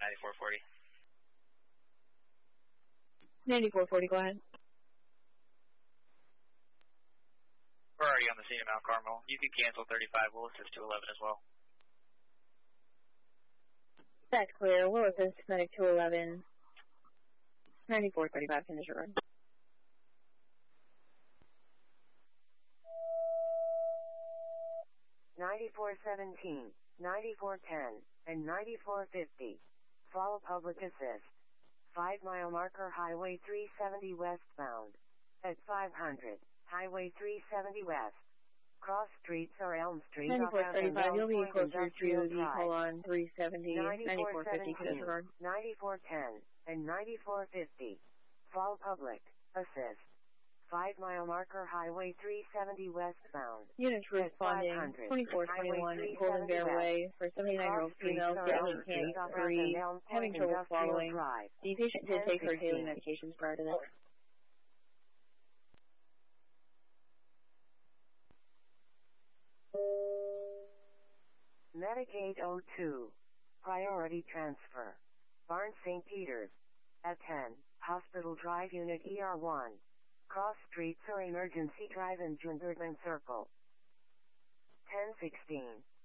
9440. 9440, go ahead. We're already on the scene of Mount Carmel. You can cancel 35. We'll assist 211 as well. That's clear. We'll assist medic 211. 9435, finish your run. (9417, 9410, and 9450. Follow public assist. 5-mile marker Highway 370 westbound. At 500, Highway 370 west. Cross streets are Elm Street, 9435, you'll be closer to the colon 370, 9450, finish your run. 9410, and 9450. Follow public assist. 5-mile marker Highway 370 westbound. Units responding 2421 Golden Bear Way for 79-year-old female getting panic 3, having trouble swallowing. The patient did take her daily medications prior to this. Medic 802. Priority transfer. Barnes St. Peter's. At 10, Hospital Drive Unit ER1. Cross streets or Emergency Drive in June Birdman Circle. 1016.